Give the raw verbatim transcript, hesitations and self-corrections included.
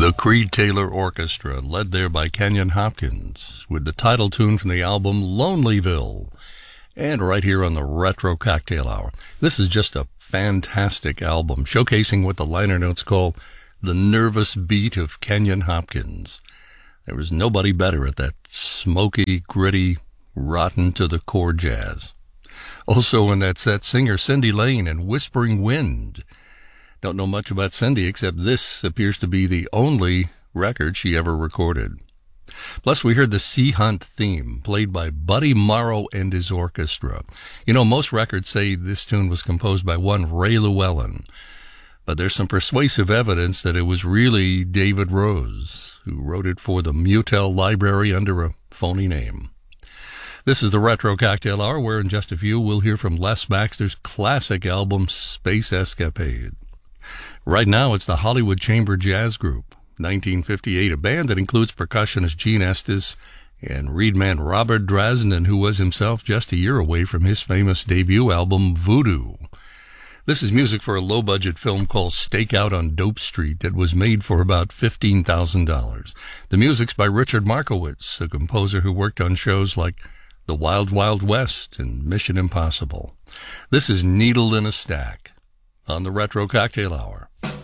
The Creed Taylor Orchestra, led there by Kenyon Hopkins, with the title tune from the album Lonelyville. And right here on the Retro Cocktail Hour. This is just a fantastic album, showcasing what the liner notes call the nervous beat of Kenyon Hopkins. There was nobody better at that smoky, gritty, rotten to the core jazz. Also in that set, singer Cindy Lane and Whispering Wind. Don't know much about Cindy, except this appears to be the only record she ever recorded. Plus, we heard the Sea Hunt theme, played by Buddy Morrow and his orchestra. You know, most records say this tune was composed by one Ray Llewellyn, but there's some persuasive evidence that it was really David Rose, who wrote it for the Mutel Library under a phony name. This is the Retro Cocktail Hour, where in just a few we'll hear from Les Baxter's classic album, Space Escapade. Right now, it's the Hollywood Chamber Jazz Group, nineteen fifty-eight, a band that includes percussionist Gene Estes and reedman Robert Drasnin, who was himself just a year away from his famous debut album, Voodoo. This is music for a low-budget film called Stakeout on Dope Street that was made for about fifteen thousand dollars. The music's by Richard Markowitz, a composer who worked on shows like The Wild Wild West and Mission Impossible. This is Needle in a Stack on the Retro Cocktail Hour.